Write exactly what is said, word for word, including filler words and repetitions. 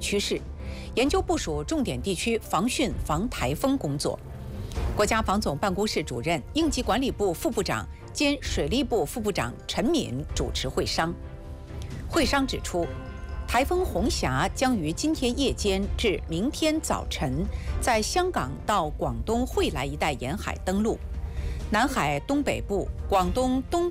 趋势，研究部署重点地区防汛防台风工作。国家防总办公室主任、应急管理部副部长兼水利部副部长陈敏主持会商。会商指出，台风红霞将于今天夜间至明天早晨在香港到广东惠来一带沿海登陆，南海东北部、广东东